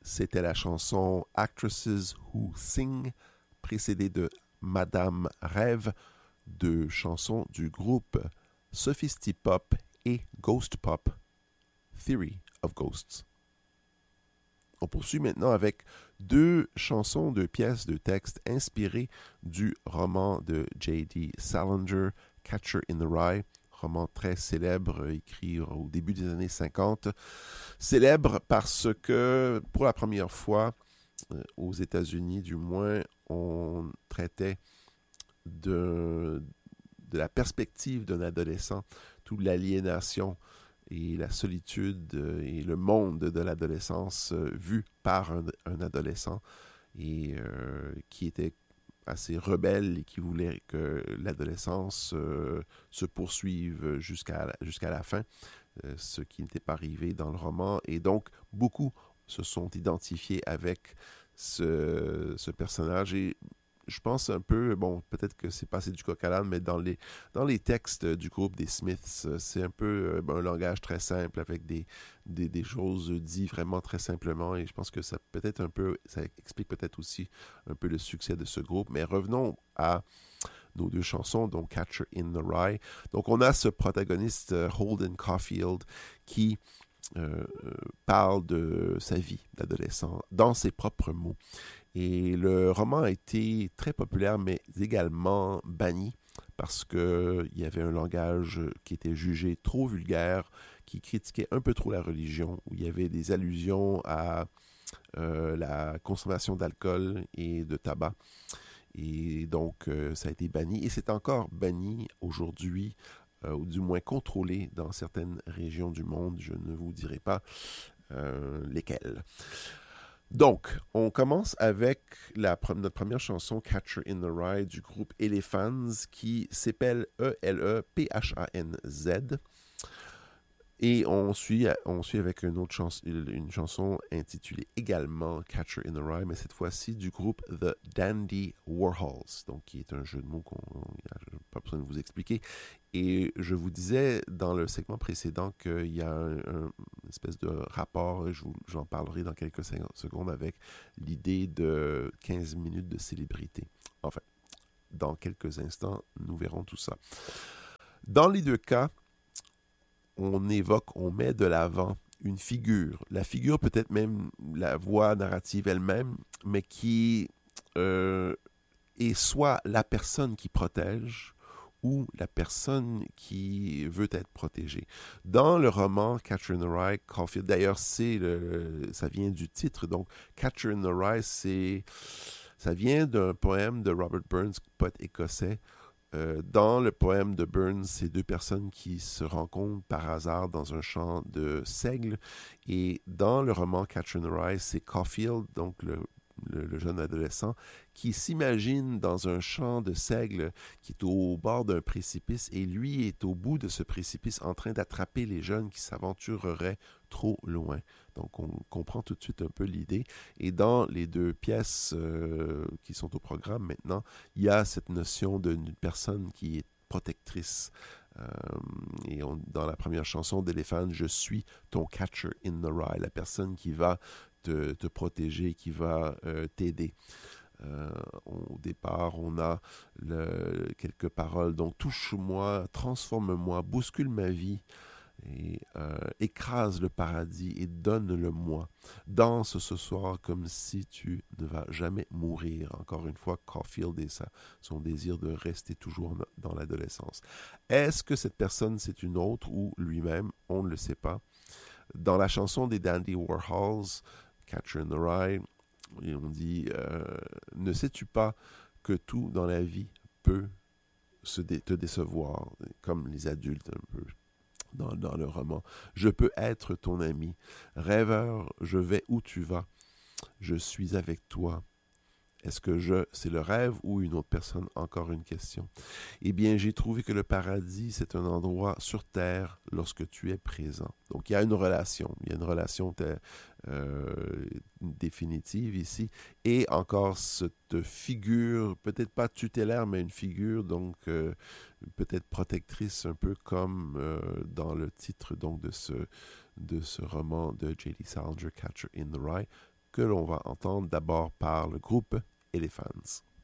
C'était la chanson Actresses Who Sing, précédée de Madame Rêve, deux chansons du groupe Sophistipop et Ghost Pop, Theory of Ghosts. On poursuit maintenant avec deux chansons, deux pièces de texte inspirées du roman de J.D. Salinger, Catcher in the Rye, roman très célèbre, écrit au début des années 50. Célèbre parce que, pour la première fois, aux États-Unis du moins, on traitait de la perspective d'un adolescent, toute l'aliénation et la solitude et le monde de l'adolescence vu par un adolescent et qui était assez rebelle et qui voulait que l'adolescence se poursuive jusqu'à la fin, ce qui n'était pas arrivé dans le roman. Et donc, beaucoup se sont identifiés avec ce personnage. Et je pense un peu, bon, peut-être que c'est passé du coq à l'âne, mais dans les textes du groupe des Smiths, c'est un peu un langage très simple avec des choses dites vraiment très simplement, et je pense que ça explique peut-être aussi un peu le succès de ce groupe. Mais revenons à nos deux chansons, donc Catcher in the Rye. Donc on a ce protagoniste Holden Caulfield qui parle de sa vie d'adolescent dans ses propres mots. Et le roman a été très populaire, mais également banni parce qu'il y avait un langage qui était jugé trop vulgaire, qui critiquait un peu trop la religion, où il y avait des allusions à la consommation d'alcool et de tabac. Et donc, ça a été banni. Et c'est encore banni aujourd'hui, ou du moins contrôlé dans certaines régions du monde. Je ne vous dirai pas lesquelles. Donc, on commence avec notre première chanson, Catcher in the Rye, du groupe Elephants, qui s'appelle E-L-E-P-H-A-N-Z. Et on suit avec une chanson intitulée également Catcher in the Rye, mais cette fois-ci du groupe The Dandy Warhols, donc qui est un jeu de mots qu'on n'a pas besoin de vous expliquer. Et je vous disais dans le segment précédent qu'il y a une espèce de rapport, j'en parlerai dans quelques secondes, avec l'idée de 15 minutes de célébrité. Enfin, dans quelques instants, nous verrons tout ça. Dans les deux cas, on met de l'avant une figure. La figure, peut-être même la voix narrative elle-même, mais qui est soit la personne qui protège ou la personne qui veut être protégée. Dans le roman Catcher in the Rye, Caulfield, d'ailleurs, ça vient du titre, donc Catcher in the Rye, ça vient d'un poème de Robert Burns, poète écossais. Dans le poème de Burns, c'est deux personnes qui se rencontrent par hasard dans un champ de seigle. Et dans le roman Catcher in the Rye, c'est Caulfield, donc le jeune adolescent, qui s'imagine dans un champ de seigle qui est au bord d'un précipice, et lui est au bout de ce précipice en train d'attraper les jeunes qui s'aventureraient trop loin. Donc on comprend tout de suite un peu l'idée. Et dans les deux pièces qui sont au programme maintenant, il y a cette notion d'une personne qui est protectrice. Et dans la première chanson d'Elephant, je suis ton catcher in the rye, la personne qui va te protéger, qui va t'aider. Au départ, on a quelques paroles. Donc, touche-moi, transforme-moi, bouscule ma vie, et écrase le paradis et donne-le-moi. Danse ce soir comme si tu ne vas jamais mourir. Encore une fois, Caulfield et son désir de rester toujours dans l'adolescence. Est-ce que cette personne, c'est une autre ou lui-même? On ne le sait pas. Dans la chanson des Dandy Warhols, Catcher in the Rye, et on dit ne sais-tu pas que tout dans la vie peut te décevoir, comme les adultes un peu dans le roman. Je peux être ton ami. Rêveur, je vais où tu vas. Je suis avec toi. Est-ce que c'est le rêve ou une autre personne? Encore une question. Eh bien, j'ai trouvé que le paradis, c'est un endroit sur terre lorsque tu es présent. Donc, il y a une relation. Il y a une relation définitive ici. Et encore cette figure, peut-être pas tutélaire, mais une figure, donc, peut-être protectrice, un peu comme dans le titre donc, de ce roman de J.D. Salinger, Catcher in the Rye, que l'on va entendre d'abord par le groupe Elephants.